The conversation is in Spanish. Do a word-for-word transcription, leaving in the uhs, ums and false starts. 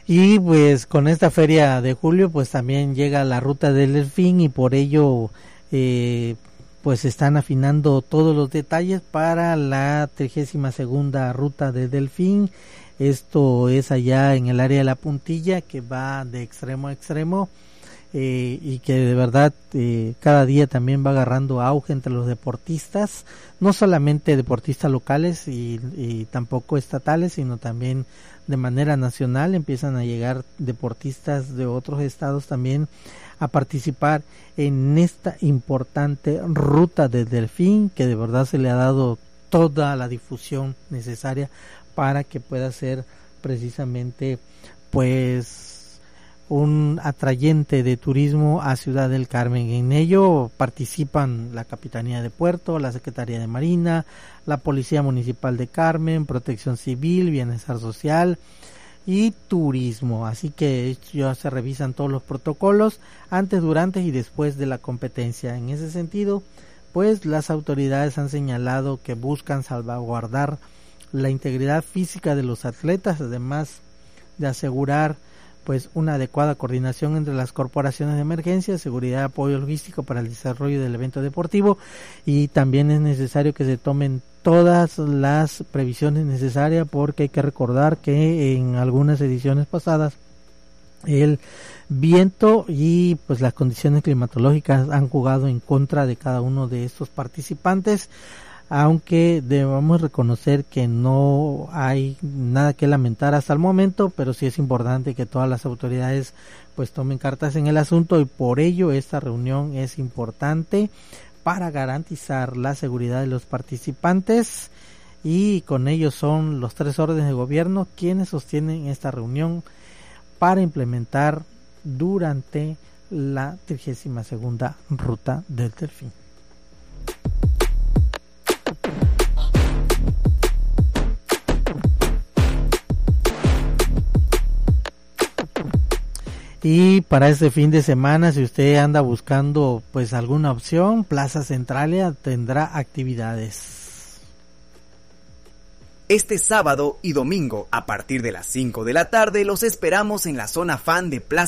Y pues con esta feria de julio pues también llega la ruta del Delfín y por ello eh, pues están afinando todos los detalles para la trigésima segunda ruta de Delfín. Esto es allá en el área de La Puntilla, que va de extremo a extremo eh, y que de verdad eh, cada día también va agarrando auge entre los deportistas, no solamente deportistas locales y, y tampoco estatales, sino también de manera nacional. Empiezan a llegar deportistas de otros estados también a participar en esta importante ruta del Delfín, que de verdad se le ha dado toda la difusión necesaria para que pueda ser precisamente pues un atrayente de turismo a Ciudad del Carmen. En ello participan la Capitanía de Puerto, la Secretaría de Marina, la Policía Municipal de Carmen, Protección Civil, Bienestar Social y Turismo. Así que ya se revisan todos los protocolos antes, durante y después de la competencia. En ese sentido, pues las autoridades han señalado que buscan salvaguardar la integridad física de los atletas, además de asegurar pues una adecuada coordinación entre las corporaciones de emergencia, seguridad y apoyo logístico para el desarrollo del evento deportivo, y también es necesario que se tomen todas las previsiones necesarias, porque hay que recordar que en algunas ediciones pasadas el viento y pues las condiciones climatológicas han jugado en contra de cada uno de estos participantes, aunque debemos reconocer que no hay nada que lamentar hasta el momento, pero sí es importante que todas las autoridades pues tomen cartas en el asunto, y por ello esta reunión es importante para garantizar la seguridad de los participantes, y con ellos son los tres órdenes de gobierno quienes sostienen esta reunión para implementar durante la trigésima segunda ruta del Delfín. Y para este fin de semana, si usted anda buscando pues alguna opción, Plaza Centralia tendrá actividades. Este sábado y domingo, a partir de las cinco de la tarde, los esperamos en la zona fan de Plaza